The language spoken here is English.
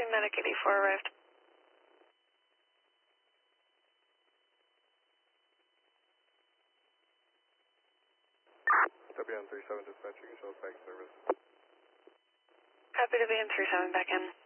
Medic 84 arrived. WN 37 dispatching, Shell Tag Service. Copy WN 37 back in.